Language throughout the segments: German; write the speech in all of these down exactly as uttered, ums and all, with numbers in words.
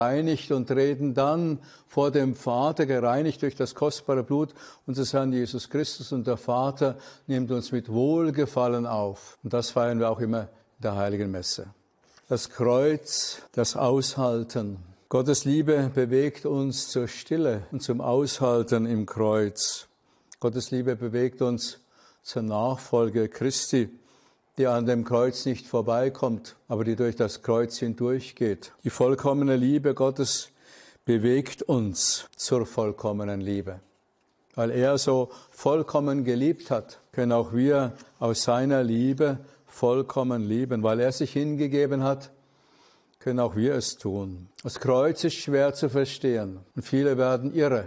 gereinigt und treten dann vor dem Vater, gereinigt durch das kostbare Blut unseres Herrn Jesus Christus. Und der Vater nimmt uns mit Wohlgefallen auf. Und das feiern wir auch immer in der Heiligen Messe. Das Kreuz, das Aushalten. Gottes Liebe bewegt uns zur Stille und zum Aushalten im Kreuz. Gottes Liebe bewegt uns zur Nachfolge Christi, die an dem Kreuz nicht vorbeikommt, aber die durch das Kreuz hindurchgeht. Die vollkommene Liebe Gottes bewegt uns zur vollkommenen Liebe. Weil er so vollkommen geliebt hat, können auch wir aus seiner Liebe vollkommen lieben. Weil er sich hingegeben hat, können auch wir es tun. Das Kreuz ist schwer zu verstehen und viele werden irre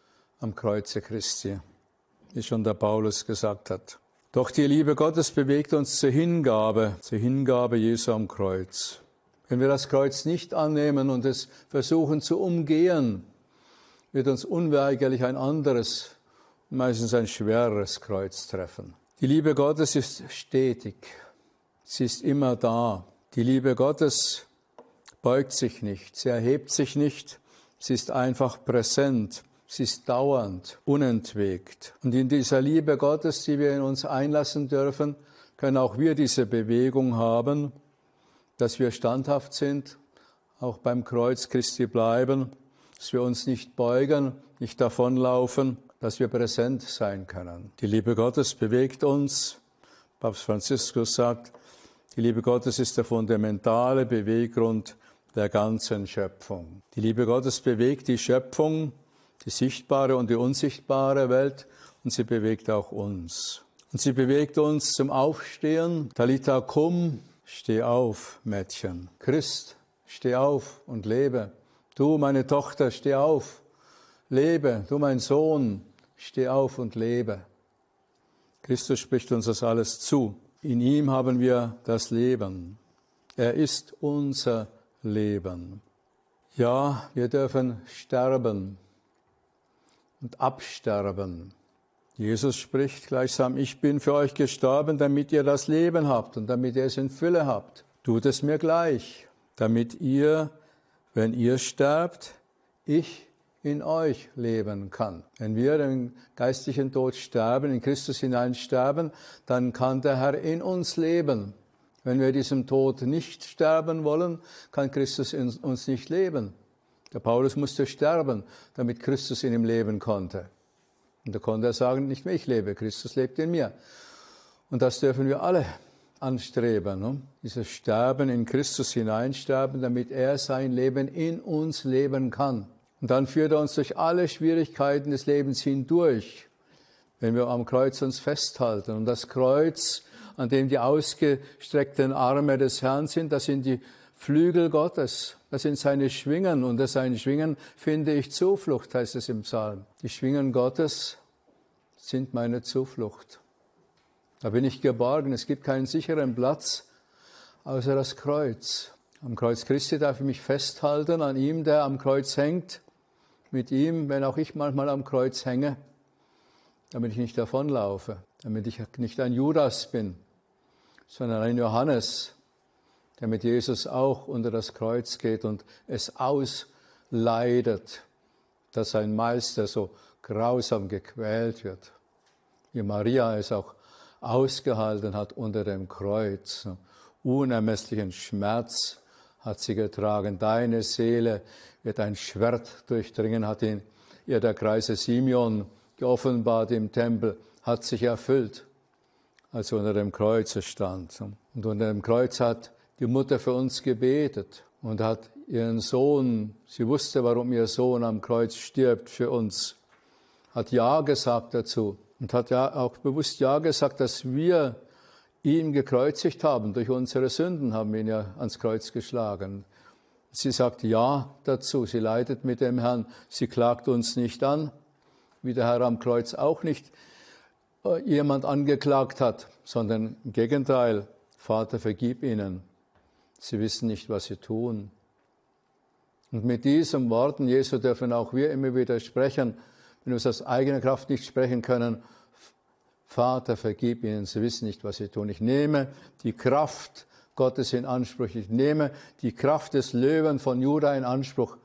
am Kreuze Christi, wie schon der Paulus gesagt hat. Doch die Liebe Gottes bewegt uns zur Hingabe, zur Hingabe Jesu am Kreuz. Wenn wir das Kreuz nicht annehmen und es versuchen zu umgehen, wird uns unweigerlich ein anderes, meistens ein schwereres Kreuz treffen. Die Liebe Gottes ist stetig, sie ist immer da. Die Liebe Gottes beugt sich nicht, sie erhebt sich nicht, sie ist einfach präsent. Sie ist dauernd, unentwegt. Und in dieser Liebe Gottes, die wir in uns einlassen dürfen, können auch wir diese Bewegung haben, dass wir standhaft sind, auch beim Kreuz Christi bleiben, dass wir uns nicht beugen, nicht davonlaufen, dass wir präsent sein können. Die Liebe Gottes bewegt uns. Papst Franziskus sagt, die Liebe Gottes ist der fundamentale Beweggrund der ganzen Schöpfung. Die Liebe Gottes bewegt die Schöpfung, die sichtbare und die unsichtbare Welt, und sie bewegt auch uns. Und sie bewegt uns zum Aufstehen. Talita cum, steh auf, Mädchen. Christ, steh auf und lebe. Du, meine Tochter, steh auf, lebe. Du, mein Sohn, steh auf und lebe. Christus spricht uns das alles zu. In ihm haben wir das Leben. Er ist unser Leben. Ja, wir dürfen sterben und absterben. Jesus spricht gleichsam, ich bin für euch gestorben, damit ihr das Leben habt und damit ihr es in Fülle habt. Tut es mir gleich, damit ihr, wenn ihr sterbt, ich in euch leben kann. Wenn wir den geistlichen Tod sterben, in Christus hinein sterben, dann kann der Herr in uns leben. Wenn wir diesem Tod nicht sterben wollen, kann Christus in uns nicht leben. Der Paulus musste sterben, damit Christus in ihm leben konnte. Und da konnte er sagen, nicht mehr ich lebe, Christus lebt in mir. Und das dürfen wir alle anstreben, ne? Dieses Sterben in Christus hineinsterben, damit er sein Leben in uns leben kann. Und dann führt er uns durch alle Schwierigkeiten des Lebens hindurch, wenn wir am Kreuz uns festhalten. Und das Kreuz, an dem die ausgestreckten Arme des Herrn sind, das sind die Flügel Gottes, das sind seine Schwingen, und das seine Schwingen finde ich Zuflucht, heißt es im Psalm. Die Schwingen Gottes sind meine Zuflucht. Da bin ich geborgen, es gibt keinen sicheren Platz außer das Kreuz. Am Kreuz Christi darf ich mich festhalten, an ihm, der am Kreuz hängt, mit ihm, wenn auch ich manchmal am Kreuz hänge, damit ich nicht davonlaufe, damit ich nicht ein Judas bin, sondern ein Johannes, der mit Jesus auch unter das Kreuz geht und es ausleidet, dass sein Meister so grausam gequält wird, wie Maria es auch ausgehalten hat unter dem Kreuz. Unermesslichen Schmerz hat sie getragen. Deine Seele wird ein Schwert durchdringen, hat ihn, ihr der Kreise Simeon geoffenbart im Tempel, hat sich erfüllt, als sie unter dem Kreuz stand. Und unter dem Kreuz hat die Mutter für uns gebetet und hat ihren Sohn, sie wusste, warum ihr Sohn am Kreuz stirbt für uns, hat Ja gesagt dazu und hat ja auch bewusst Ja gesagt, dass wir ihn gekreuzigt haben. Durch unsere Sünden haben wir ihn ja ans Kreuz geschlagen. Sie sagt Ja dazu, sie leidet mit dem Herrn, sie klagt uns nicht an, wie der Herr am Kreuz auch nicht jemand angeklagt hat, sondern im Gegenteil, Vater, vergib ihnen. Sie wissen nicht, was sie tun. Und mit diesen Worten Jesu dürfen auch wir immer wieder sprechen, wenn wir es aus eigener Kraft nicht sprechen können. Vater, vergib ihnen, sie wissen nicht, was sie tun. Ich nehme die Kraft Gottes in Anspruch. Ich nehme die Kraft des Löwen von Juda in Anspruch.